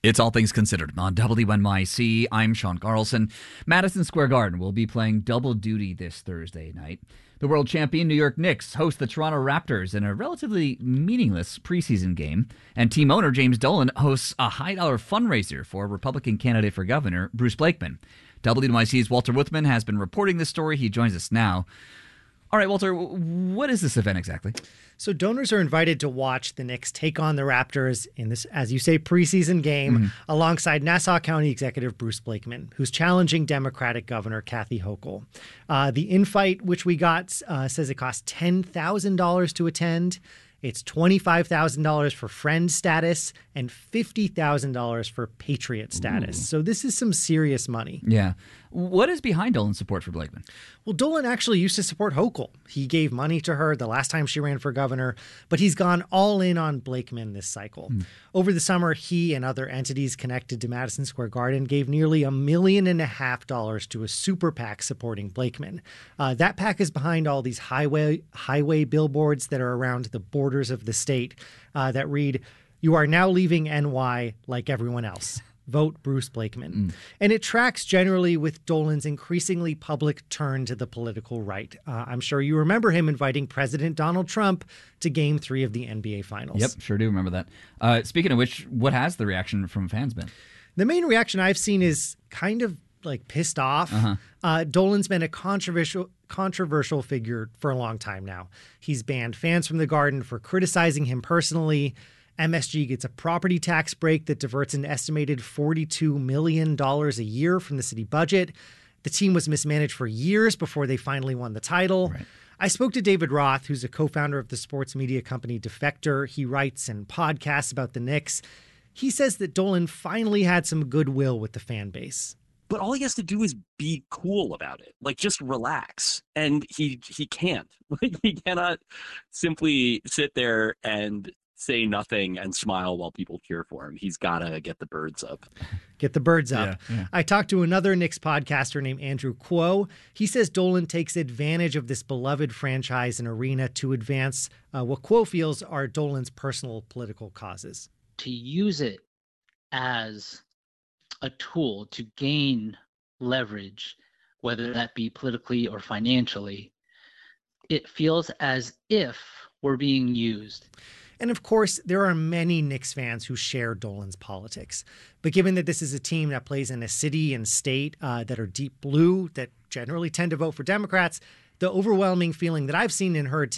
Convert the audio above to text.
It's All Things Considered on WNYC. I'm Sean Carlson. Madison Square Garden will be playing double duty this Thursday night. The world champion New York Knicks host the Toronto Raptors in a relatively meaningless preseason game. And team owner James Dolan hosts a high-dollar fundraiser for Republican candidate for governor Bruce Blakeman. WNYC's Walter Wuthman has been reporting this story. He joins us now. All right, Walter, what is this event exactly? So donors are invited to watch the Knicks take on the Raptors in this, as you say, preseason game alongside Nassau County Executive Bruce Blakeman, who's challenging Democratic Governor Kathy Hochul. The infight, which we got, says it costs $10,000 to attend. It's $25,000 for friend status and $50,000 for patriot status. So this is some serious money. Yeah. What is behind Dolan's support for Blakeman? Well, Dolan actually used to support Hochul. He gave money to her the last time she ran for governor, but he's gone all in on Blakeman this cycle. Over the summer, he and other entities connected to Madison Square Garden gave nearly $1.5 million to a super PAC supporting Blakeman. That PAC is behind all these highway billboards that are around the borders of the state that read, "You are now leaving NY like everyone else. Vote Bruce Blakeman." And it tracks generally with Dolan's increasingly public turn to the political right. I'm sure you remember him inviting President Donald Trump to Game 3 of the NBA Finals. Yep, sure do remember that. Speaking of which, what has the reaction from fans been? The main reaction I've seen is kind of like pissed off. Dolan's been a controversial figure for a long time now. He's banned fans from the Garden for criticizing him personally. MSG gets a property tax break that diverts an estimated $42 million a year from the city budget. The team was mismanaged for years before they finally won the title. Right. I spoke to David Roth, who's a co-founder of the sports media company Defector. He writes and podcasts about the Knicks. He says that Dolan finally had some goodwill with the fan base. But all he has to do is be cool about it. Like, just relax. And he can't. Like, he cannot simply sit there and say nothing and smile while people cheer for him. He's got to get the birds up. Get the birds up. Yeah. I talked to another Knicks podcaster named Andrew Kuo. He says Dolan takes advantage of this beloved franchise and arena to advance what Kuo feels are Dolan's personal political causes. To use it as a tool to gain leverage, whether that be politically or financially, it feels as if we're being used. And of course, there are many Knicks fans who share Dolan's politics. But given that this is a team that plays in a city and state that are deep blue, that generally tend to vote for Democrats, the overwhelming feeling that I've seen and heard